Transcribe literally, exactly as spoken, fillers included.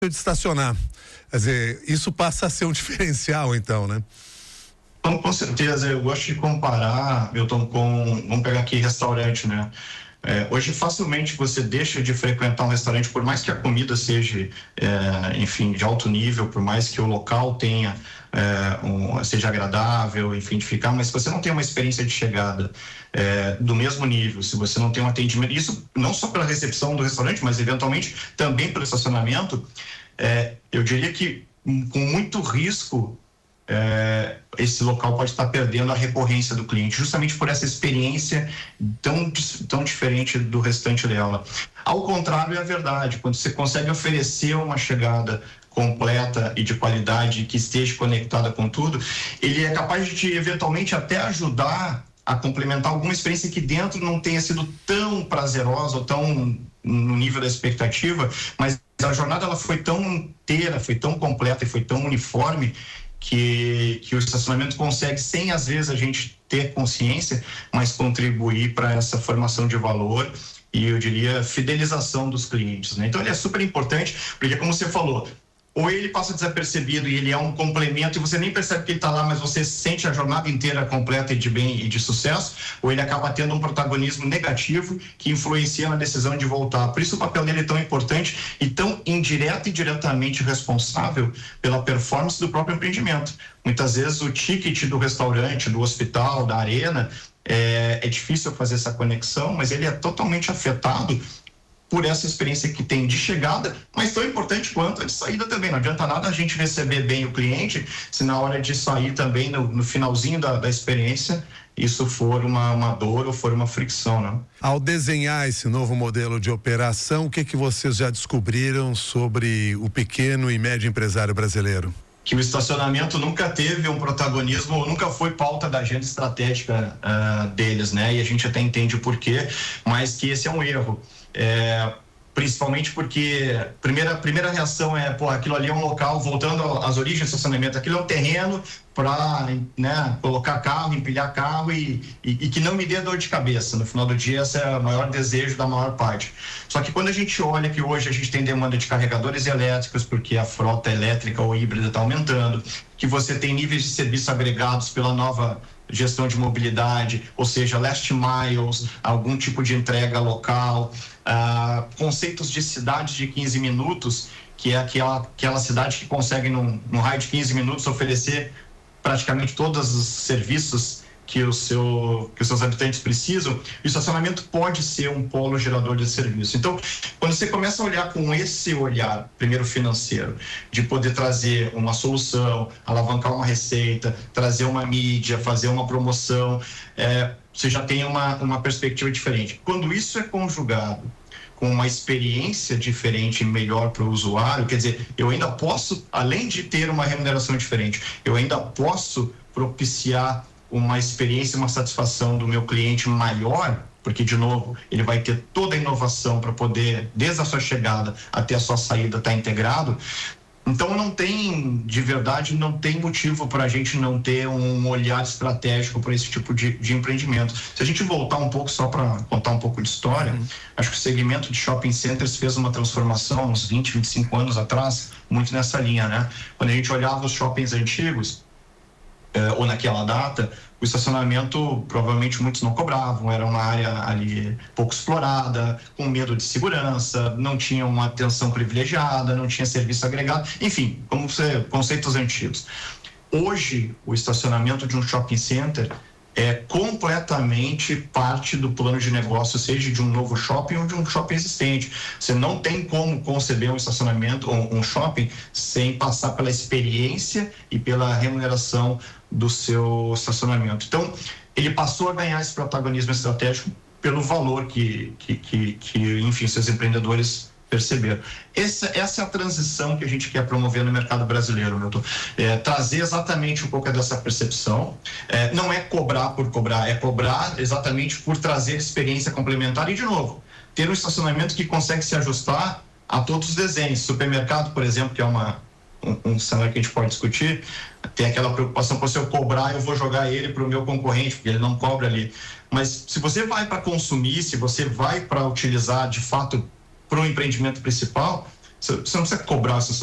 de estacionar. Quer dizer, isso passa a ser um diferencial, então, né? Então, com certeza, eu gosto de comparar, Milton, com, vamos pegar aqui restaurante, né? É, hoje facilmente você deixa de frequentar um restaurante, por mais que a comida seja, é, enfim, de alto nível, por mais que o local tenha, é, um, seja agradável, enfim, de ficar, mas se você não tem uma experiência de chegada é, do mesmo nível, se você não tem um atendimento, isso não só pela recepção do restaurante, mas eventualmente também pelo estacionamento, é, eu diria que com muito risco, É, esse local pode estar perdendo a recorrência do cliente, justamente por essa experiência tão, tão diferente do restante dela. Ao contrário, é a verdade, quando você consegue oferecer uma chegada completa e de qualidade que esteja conectada com tudo, ele é capaz de te, eventualmente, até ajudar a complementar alguma experiência que dentro não tenha sido tão prazerosa ou tão no nível da expectativa, mas a jornada ela foi tão inteira, foi tão completa e foi tão uniforme Que, que o estacionamento consegue, sem às vezes a gente ter consciência, mas contribuir para essa formação de valor e eu diria fidelização dos clientes, né? Então ele é super importante, porque como você falou, ou ele passa desapercebido e ele é um complemento e você nem percebe que ele está lá, mas você sente a jornada inteira completa e de bem e de sucesso, ou ele acaba tendo um protagonismo negativo que influencia na decisão de voltar. Por isso o papel dele é tão importante e tão indireto e diretamente responsável pela performance do próprio empreendimento. Muitas vezes o ticket do restaurante, do hospital, da arena, é, é difícil fazer essa conexão, mas ele é totalmente afetado por essa experiência que tem de chegada, mas tão importante quanto a de saída também. Não adianta nada a gente receber bem o cliente, se na hora de sair também, no, no finalzinho da, da experiência, isso for uma, uma dor ou for uma fricção, né? Ao desenhar esse novo modelo de operação, o que que vocês já descobriram sobre o pequeno e médio empresário brasileiro? Que o estacionamento nunca teve um protagonismo, nunca foi pauta da agenda estratégica uh, deles, né? E a gente até entende o porquê, mas que esse é um erro. É, principalmente porque primeira primeira reação é, pô, aquilo ali é um local, voltando às origens do estacionamento, aquilo é um terreno para, né, colocar carro, empilhar carro e, e, e que não me dê dor de cabeça. No final do dia, esse é o maior desejo da maior parte. Só que quando a gente olha que hoje a gente tem demanda de carregadores elétricos, porque a frota elétrica ou híbrida está aumentando, que você tem níveis de serviço agregados pela nova gestão de mobilidade, ou seja, last miles, algum tipo de entrega local, ah, conceitos de cidade de quinze minutos, que é aquela, aquela cidade que consegue, num, num raio de quinze minutos, oferecer praticamente todos os serviços que, o seu, que os seus habitantes precisam. O estacionamento pode ser um polo gerador de serviço. Então, quando você começa a olhar com esse olhar, primeiro financeiro, de poder trazer uma solução, alavancar uma receita, trazer uma mídia, fazer uma promoção, é, você já tem uma, uma perspectiva diferente. Quando isso é conjugado com uma experiência diferente e melhor para o usuário, quer dizer, eu ainda posso, além de ter uma remuneração diferente, eu ainda posso propiciar uma experiência, uma satisfação do meu cliente maior, porque, de novo, ele vai ter toda a inovação para poder, desde a sua chegada até a sua saída, estar integrado. Então, não tem, de verdade, não tem motivo para a gente não ter um olhar estratégico para esse tipo de, de empreendimento. Se a gente voltar um pouco, só para contar um pouco de história, uhum. Acho que o segmento de shopping centers fez uma transformação uns vinte, vinte e cinco anos atrás, muito nessa linha, né? Quando a gente olhava os shoppings antigos, Uh, ou naquela data, o estacionamento provavelmente muitos não cobravam, era uma área ali pouco explorada, com medo de segurança, não tinha uma atenção privilegiada, não tinha serviço agregado, enfim, como você, conceitos antigos. Hoje, o estacionamento de um shopping center é completamente parte do plano de negócio, seja de um novo shopping ou de um shopping existente. Você não tem como conceber um estacionamento ou um shopping sem passar pela experiência e pela remuneração do seu estacionamento. Então, ele passou a ganhar esse protagonismo estratégico pelo valor que, que, que, que enfim, seus empreendedores perceberam. Essa, essa é a transição que a gente quer promover no mercado brasileiro, Milton. É, trazer exatamente um pouco dessa percepção. É, não é cobrar por cobrar, é cobrar exatamente por trazer experiência complementar e, de novo, ter um estacionamento que consegue se ajustar a todos os desenhos. Supermercado, por exemplo, que é uma, um, um cenário que a gente pode discutir, tem aquela preocupação, se eu cobrar, eu vou jogar ele para o meu concorrente, porque ele não cobra ali. Mas se você vai para consumir, se você vai para utilizar, de fato, para o empreendimento principal, Você não precisa cobrar, você